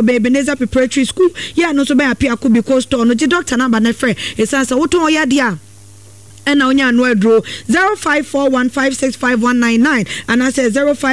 Ebenezer Preparatory School ya no so be apia ko because store no doctor number na frɛ esansa woton ya dia and now you know 0541565199 and I say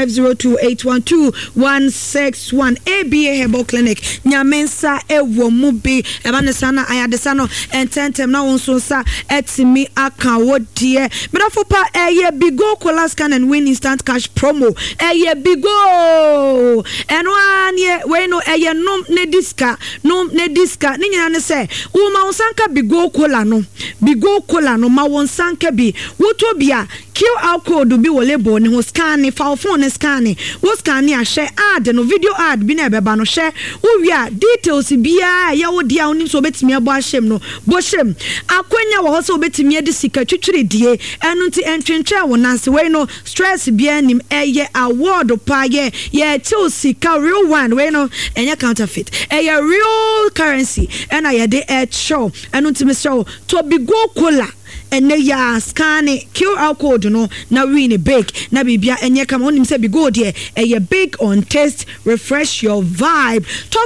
0502812161 ABA Herbal Clinic nyamensa ewo mubi ebanesana ayadesano and tentem na wonso sa etimi aka wodie bedafopa eye bigo cola scan and win instant cash promo eye bigo and one ye we no eye nom ne diska ni nyina ne say wo ma wonsanka bigo cola no ma sanka bi wotobia QR code bi wo label ne ho scan ne fa phone ne scan ne wo scan ne a share ad no video ad bi na beba no share wo wia details bia ya wo dia oni so betimi abo ahyem no bo hyem akwanya wo so betimi ade sika twetwere die enu nti entwentwe wo nase we no stress bia nim eye award pa ye Chelsea real one we no enya counterfeit eye real currency and I de show enu nti me show to be go cola and ya scan QR code no na win bake na bibia enye kam onim se be go there a bake on test refresh your vibe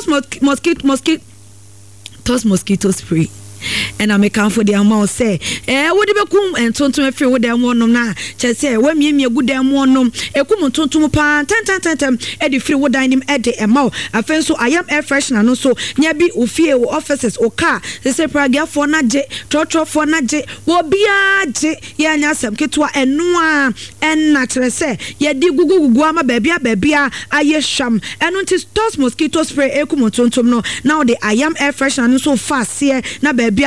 toss mosquito spray and I make for the amount say what be kum and tontum free with them one na che say we me good them one e kum tontum pa ten e the free with dining e the amount afen so I am air freshener no so nya bi ofie offices o car say pragia for na je trotro for na je wo bia je ya nya sam ketwa enu a en na kire say ye di gugu ama babia aye sham enu nti toss mosquito spray e kum tontum no now the I am air freshener no so fast here na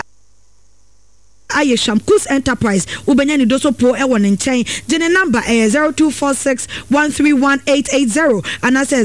Aye Shamkus Enterprise ubenya ni doso po ewo ne nchen gene number 0246131880 and I say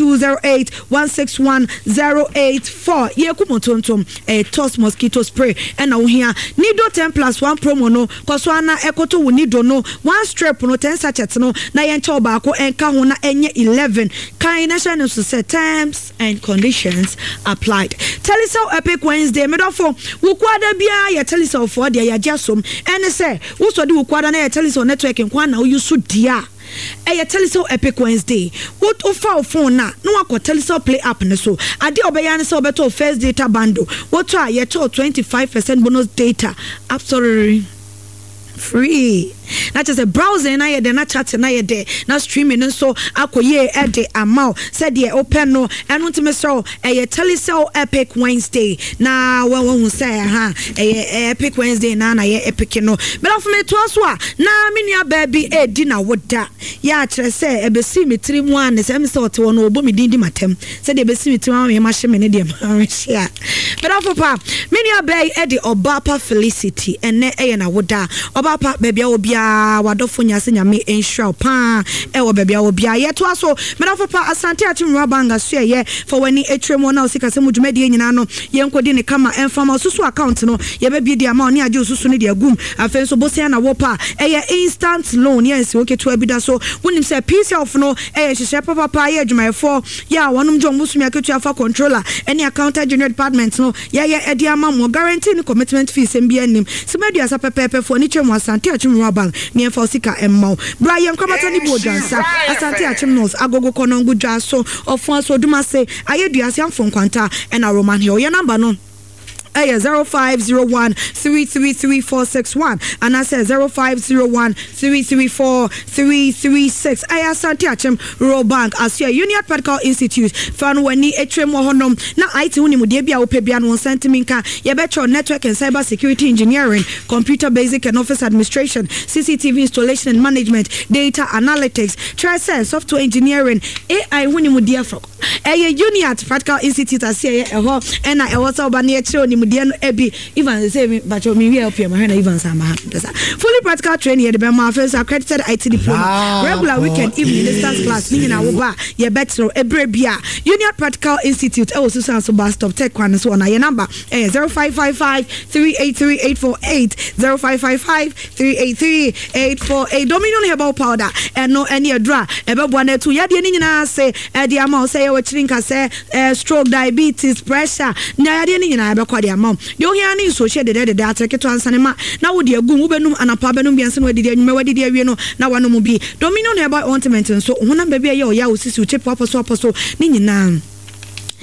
0208161084 ye kumotontom toss mosquito spray and na wo hia nido 10+1 promo no koso ana ekoto wo nido no one strip no 10 sachet no na ye nche obaako enka ho na enye 11 kind national so terms and conditions applied. Telecel Epic Wednesday medofo wo kwada bia ye Telecel for ya jasom ene say wo so de wo kwada na ya Telecel network nkwa na wo use dia e ya Telecel Epic Wednesday what offer phone na no akọ Telecel Play app ne so ade obeya ne say obeto first data bundle what to ya cho 25% bonus data absolutely free. Not just a browser na ye de na chat na ye de na streaming so akoye e de amount said ye open no and want me so e Telecel Epic Wednesday na won say ha e Epic Wednesday na ye epic no but of me to so na me nua baby e di na woda ya kire say e be si me tiri mu an say me so te won obo me din di matem said e be si me tiri mu ma hye me ne de ma share but of papa me nua baby e de Obapa Felicity ene e na woda Obapa baby obi wadofo nyase nyame ensure pa ewo bebia obi ayeto aso medafo pa asante achimwa banga so ye for wani etremo na osika se mudwumadi nyina no yenkodi ne kama enfama susu account no ye bebi dia ma oni age susu ne dia gum afenso bosia na wopa eye instant loan yes oketo abida so wonim se piece of no eye hihye papa ye adwumayefo ya wonum jom musumi aketu afa controller any account general department no ye edi ama mo guarantee ni commitment fees mbia nim se media sa pepepe for ni twemu asante achimwa bang ni Fosika emmo Brian Kwamatani Bodansa asante achimnos agogo konongu jaso ofo so duma se ayeduase amfon kwanta and a Roman here your number no 0501333461 and I say 0501334336 I asante achim Rural Bank as your Union Practical Institute fan wani etremo honom na IT uni mu de bia wo pebia no sentimenka ye betro network and cyber security engineering computer basic and office administration CCTV installation and management data analytics tricense software engineering AI uni mu de afro Union Practical Institute as here ho and I was obani etre ni Diano Ebi even say but me we help you my even sama fully practical training the Bema first accredited IT diploma regular weekend evening distance class ni na wo ba ye betro ebrebia Union Practical Institute e so so bus stop tech kwan so na your number 0555383848 0555383848 Dominion herbal powder and no any adra ebeboa na tu ya de ni nyina say e de ama say we chirinka say stroke diabetes pressure na ya de ni nyina ebekwa mom de ohia ni so hye de ateketo ansanema na wo de agum wo benum anapa benum bianse no de anwuma wadi de awie no na wanom bi Dominion herbal ointment so honam ba bia ye o ya osisi o chepo aposo ni nyina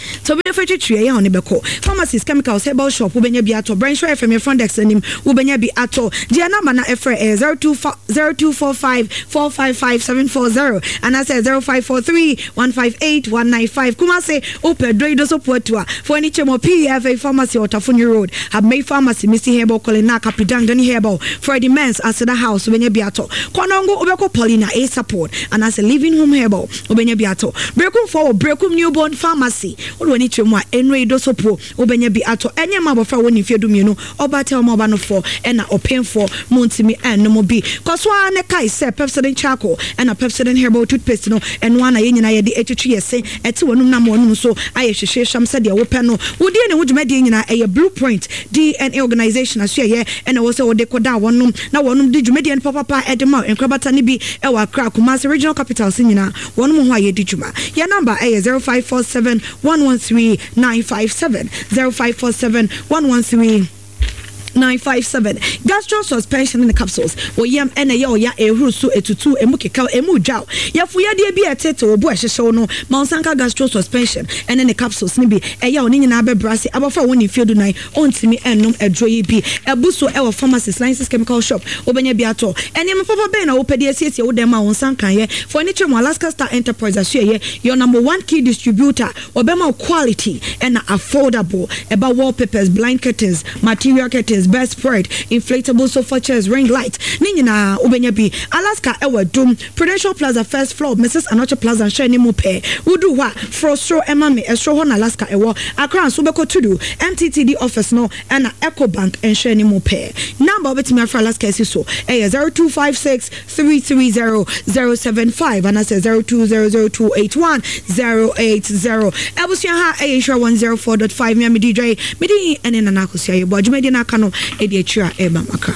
So be for three on Nebeko. Pharmacies, chemicals, herbal shop, Ubenya Biato, Branch from your front desk and him, Ubenya Biato, Diana Mana Efre 0245 455 740 and I said 0543 158 195. Kumase Ope Dredo support for any chemo PFA pharmacy or Tafuni Road. Have made pharmacy Missy Herbal Colina Capidang Dani Herbal Freddie Mens as the house Ubenya Biato. Konongo Obeko Paulina A support and as a living home herbal Ubenya Biato. Brekum for Brekum newborn pharmacy. What we need to more Enredo support Ubenya Biato. Any mabo for when if you do me no Obatel Mobano for and a open for Montimi and no more be. Coswa Nekai said Pepsodent charcoal and a Pepsodent herbal toothpaste no and one I the 83 say at 2 no so I sham said the open no would you would medina a blueprint DNA organization as share and also de koda one now one did you median papa at the mouth and Krabatani be our crack Kumasi regional capital sinina one more ye dijuma your number a 0547 113 957 0547 113 957 gastro suspension in the capsules wo yam ene ya oya ehrusu etutu emukeka emujao ya fuya de bi etete obo ehhehye no monsanka gastro suspension ene ne capsules ni bi eya oni nyina be brase abafa woni fiedu nan ontimi enum edroyi bi ebuso ewo pharmacies license chemical shop obenya bi ato ene me papa be na wo pede asiesie wo dem ma wonsanka ye for any chemo Alaska Star Enterprise asye your number one key distributor obema quality and affordable about wallpapers, blind curtains, material curtains, best spread, inflatable sofa chairs, ring light. Nina Ubenya bi Alaska Ewa Doom, Prudential Plaza first floor, Mrs. Anocha Plaza share ni mo pe. Udu wa Frostro Emame Estro Hon Alaska Ewa Accra Subeko Tudu MTTD office no and Eco Bank and share ni mo pe. Number beti me for Alaska so 0256 330 075 and I say 0200281080. Ebusia ha Asia 104.5 me DJ Medi and in Anakusia you boy Medina Kano Ediachira Eba Maka.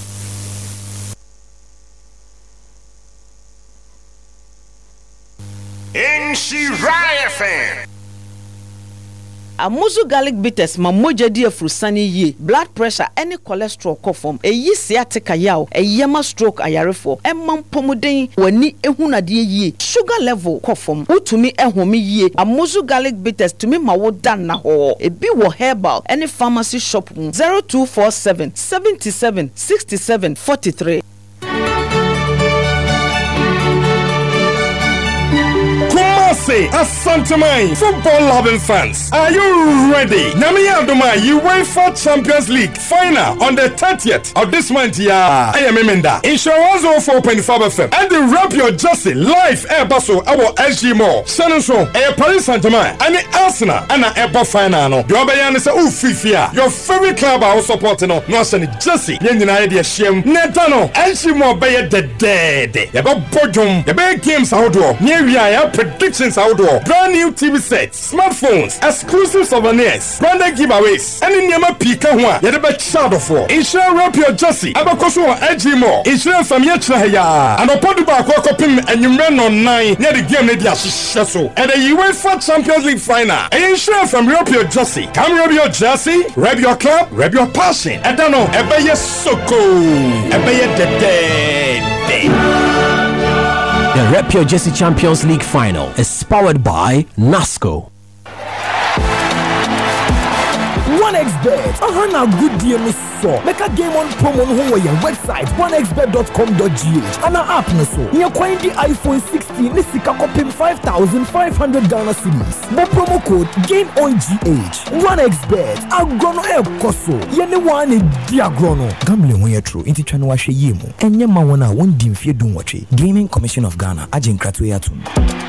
Nshiraya fan. Amuzu garlic bitters ma moja di afrusani ye blood pressure any cholesterol kofom eyi sciatica yaw eyema stroke ayarefo emam pomoden wani ehunade ye sugar level kofom utumi ehome ye Amuzu garlic bitters tumi ma wo dan na ho ebi wo herbal any pharmacy shop 0247 77 67 43. Say, Asantamai, football-loving fans, are you ready? Namia Doma, UEFA Champions League final on the 30th of this month. Yeah, I am Emenda. Insurance 104.5 FM and the Rap Your Jersey live air basso our SG Mall. Shannon a Paris Saint-Germain and Arsenal and an air final. Your bayan is a Ufifia. Your favorite club are supporting no Shannon Jersey. Yen idea shame. Netano SG Mall bay the dead. You got Bodum. You bay games outdoor. Near ya predictions outdoor, brand new TV sets, smartphones, exclusive souvenirs, branded giveaways, and in Yama Pika one, you the shadow for. Insure Rap Your Jersey, Abakoso Edgy More, Insure Famia Chahaya, and Opoduba Kwakopim, and you ran on 9 near the game media Shasso, and the UEFA Champions League final. Insure from Rap Your Jersey, come Rap Your Jersey, Rap Your Club, Rap Your Passion. I don't know, Ebeye Soko, Ebeye Dede. The Rap Your Jersey Champions League final is powered by NASCO. 1xBet, a good deal is so. Make a game on promo on your website 1xBet.com.gh and an app so. You find the iPhone 16 Nisika copim 5,500 Ghana cedis. But promo code GameOnGH. 1xBet, a grono e koso. Yene one diagrono. Gambling when you're true. Inti chano washe yemo. Enye mawana won dim fie dun wache. Gaming Commission of Ghana. Agent Kratwe Atum.